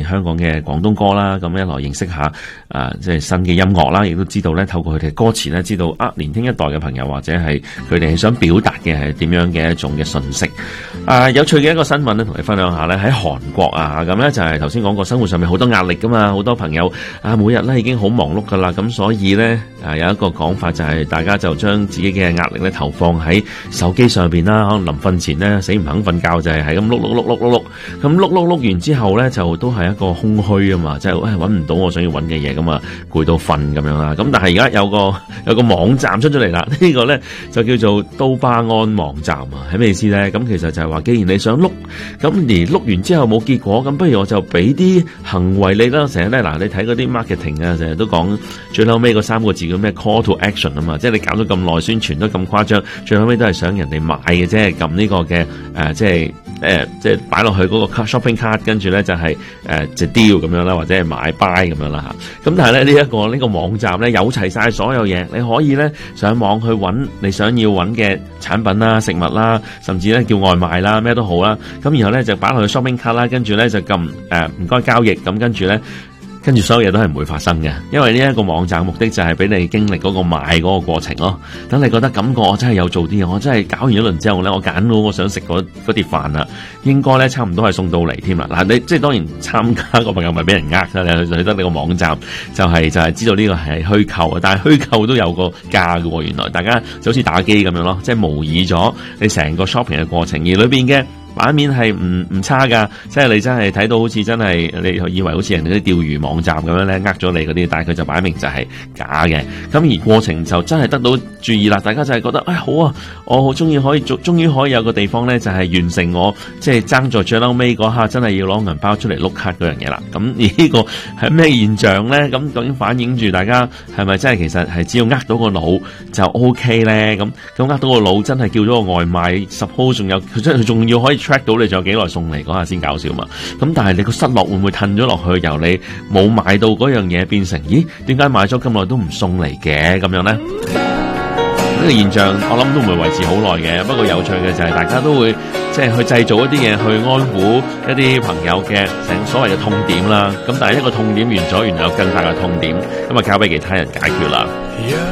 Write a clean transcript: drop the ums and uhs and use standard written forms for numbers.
香港嘅廣東歌啦，咁一來認識下即係新嘅音樂啦，亦都知道咧透過佢哋歌詞咧，知道年輕一代嘅朋友或者係佢哋係想表達嘅係點樣嘅一種嘅信息。有趣嘅一個新聞咧，同你分享下咧，喺韓國咁咧就係頭先講過生活上面好多壓力噶嘛，好多朋友每日咧已經好忙碌噶啦，咁所以咧有一個講法就係大家就將自己嘅壓力咧投放喺手機上邊啦，可能臨瞓前咧死唔肯瞓覺就係咁碌，咁碌完之後咧就都係一個空虛啊嘛，即係搵唔到我想要搵嘅嘢，咁啊攰到瞓咁樣啦。咁但係而家有個網站出咗嚟啦，呢個咧就叫做多巴胺網站啊，係咩意思咧？咁其實就係話，既然你想碌，咁而碌完之後冇結果，咁不如我就俾啲行為你啦。成日咧你睇嗰啲 marketing 啊，成日都講最後尾嗰3個字叫咩 call to action 啊嘛，即係你搞咗咁耐宣傳都咁誇張，最後尾都係想人哋買嘅啫，撳呢個嘅即係擺落去嗰個 shopping cart， 跟住咧就係就 deal 咁樣啦，或者係買 buy 咁樣啦嚇。咁但係咧呢個網站咧有齊晒所有嘢，你可以咧上網去揾你想要揾嘅產品啦、食物啦，甚至咧叫外賣啦，咩都好啦。咁然後咧就擺落去 shopping cart 啦，跟住咧就撳唔該交易，咁跟住所有嘢都係唔會發生嘅，因為呢一個網站目的就係俾你經歷嗰個買嗰個過程咯。等你覺得感覺我真係有做啲嘢，我真係搞完一輪之後咧，我揀到我想食嗰碟飯啦，應該咧差唔多係送到嚟添啦。嗱，你即係當然參加個朋友咪俾人呃啦，你去得你個網站就係知道呢個係虛構啊，但係虛構都有個價嘅喎。原來大家就好似打機咁樣咯，即係模擬咗你成個 shopping 嘅過程，而裏邊嘅版面係唔差噶，即係你真係睇到好似真係你以為好似人哋啲釣魚網站咁樣咧，呃咗你嗰啲，但係佢就擺明就係假嘅。咁而過程就真係得到注意啦，大家就係覺得好啊，我好中意可以做，終於可以有個地方咧，就係完成我即係爭在最後尾嗰刻，真係要攞銀包出嚟碌卡嗰樣嘢啦。咁而呢個係咩現象咧？咁究竟反映住大家係咪真係其實係只要呃到個腦就 OK 咧？咁呃到個腦真係叫咗個外賣 ，suppose 仲有佢仲要可以track 到你仲有幾耐送嚟嗰下先搞笑嘛。咁但係你個失落會唔會褪咗落去，由你冇買到嗰樣嘢變成咦點解買咗咁耐都唔送嚟嘅咁樣咧？呢個現象我諗都唔會維持好耐嘅，不過有趣嘅就係大家都會即係去製造一啲嘢去安撫一啲朋友嘅所謂嘅痛點啦。咁但係一個痛點完咗，原來有更大嘅痛點，咁啊交俾其他人解決啦。